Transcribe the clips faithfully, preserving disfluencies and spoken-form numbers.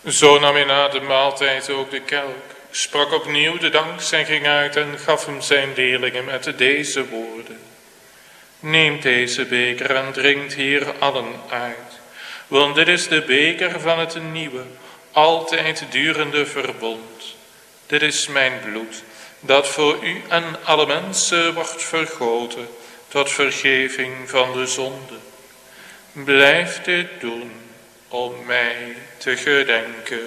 Zo nam hij na de maaltijd ook de kelk, sprak opnieuw de dankzegging uit en gaf hem zijn leerlingen met deze woorden. Neemt deze beker en drinkt hier allen uit, want dit is de beker van het nieuwe, altijd durende verbond. Dit is mijn bloed, dat voor u en alle mensen wordt vergoten, tot vergeving van de zonde. Blijf dit doen om mij te gedenken.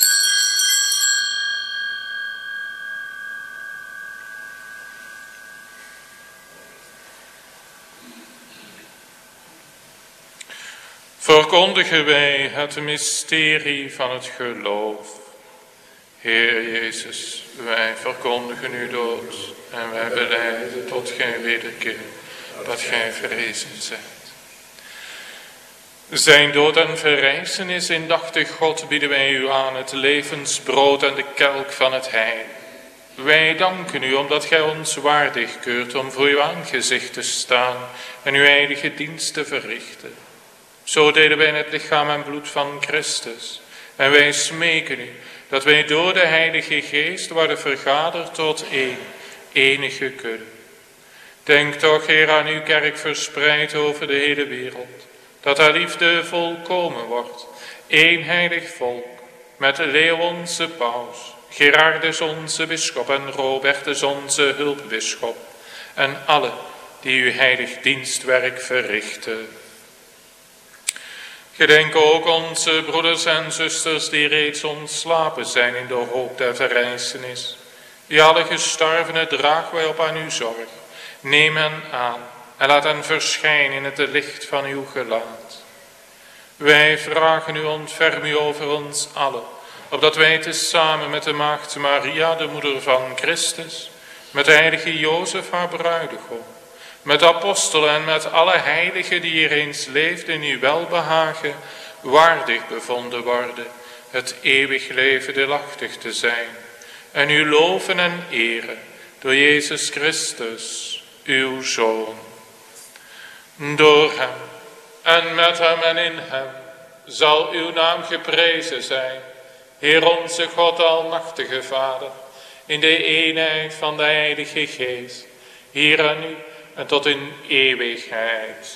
Verkondigen wij het mysterie van het geloof. Heer Jezus, wij verkondigen uw dood en wij belijden tot gij wederkeert, dat gij verrezen zijt. Zijn dood en verrijzenis indachtig God bieden wij u aan, het levensbrood en de kelk van het heil. Wij danken u omdat gij ons waardig keurt om voor uw aangezicht te staan en uw heilige dienst te verrichten. Zo delen wij in het lichaam en bloed van Christus en wij smeken u dat wij door de Heilige Geest worden vergaderd tot één, enige kudde. Denk toch, Heer, aan uw kerk verspreid over de hele wereld, dat haar liefde volkomen wordt, één heilig volk, met Leo onze paus, Gerardus onze bisschop en Robertus onze hulpbisschop, en alle die uw heilig dienstwerk verrichten. Gedenk ook onze broeders en zusters die reeds ontslapen zijn in de hoop der verrijzenis. Die alle gestorvenen dragen wij op aan uw zorg. Neem hen aan en laat hen verschijnen in het licht van uw gelaat. Wij vragen u, ontferm u over ons allen, opdat wij tezamen met de maagd Maria, de moeder van Christus, met de heilige Jozef, haar bruidegom, met de apostelen en met alle heiligen die hier eens leefden in uw welbehagen, waardig bevonden worden, het eeuwig leven deelachtig te zijn, en u loven en eren door Jezus Christus, uw Zoon. Door hem en met hem en in hem zal uw naam geprezen zijn, Heer onze God, almachtige Vader, in de eenheid van de Heilige Geest, hier en nu en tot in eeuwigheid.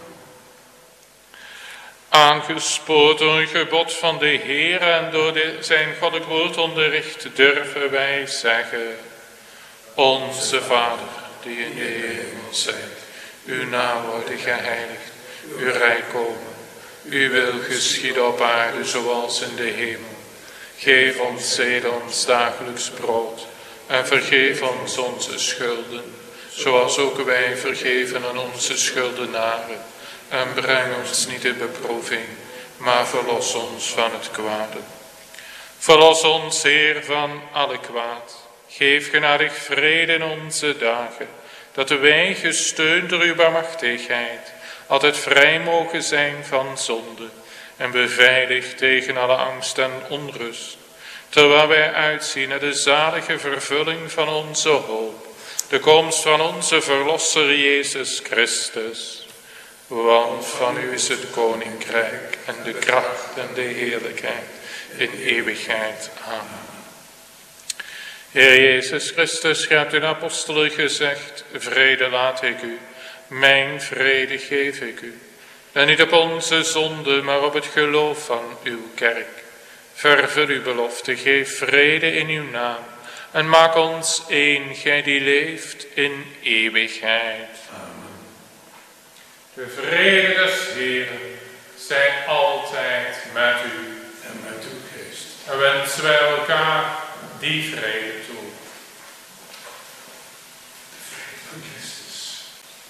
Aangespoord door een gebod van de Heer en door de, zijn goddelijk woord onderricht durven wij zeggen: Onze Vader, die in de hemel zijt, uw naam worden geheiligd, uw rijk komen, uw wil geschieden op aarde zoals in de hemel. Geef ons heden ons dagelijks brood en vergeef ons onze schulden, zoals ook wij vergeven aan onze schuldenaren. En breng ons niet in beproeving, maar verlos ons van het kwade. Verlos ons, Heer, van alle kwaad. Geef genadig vrede in onze dagen, dat wij, gesteund door uw barmhartigheid, altijd vrij mogen zijn van zonde en beveiligd tegen alle angst en onrust, terwijl wij uitzien naar de zalige vervulling van onze hoop, de komst van onze Verlosser Jezus Christus. Want van u is het koninkrijk en de kracht en de heerlijkheid in eeuwigheid. Amen. Heer Jezus Christus, gij hebt uw apostelen gezegd: vrede laat ik u, mijn vrede geef ik u. En niet op onze zonde, maar op het geloof van uw kerk. Vervul uw belofte, geef vrede in uw naam. En maak ons één, gij die leeft in eeuwigheid. Amen. De vrede des Heeren zij altijd met u en met uw geest. En wensen wij elkaar die vrede toe.